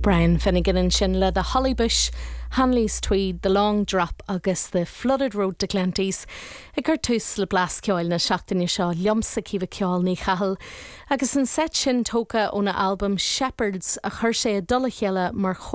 Brian Finnegan in sin le the Hollybush, Hanley's Tweed, the Long Drop agus the Flooded Road to Glenties. Ag gur tús le blas ceáil na seachtaine seo liomsa cíbh ceáil ní chahal. Agus an set sin tóca óna album Shepherds a chuir sé a dul a chéile mar